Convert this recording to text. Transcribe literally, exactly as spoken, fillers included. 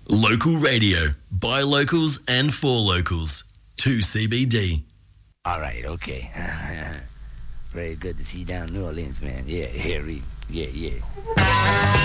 Local radio, by locals and for locals. two C B D. All right, okay. Very good to see you down in New Orleans, man. Yeah, yeah, yeah, yeah.